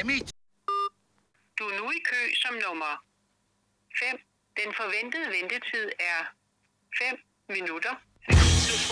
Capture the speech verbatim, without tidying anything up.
mit. Du er nu i kø som nummer fem. Den forventede ventetid er fem minutter.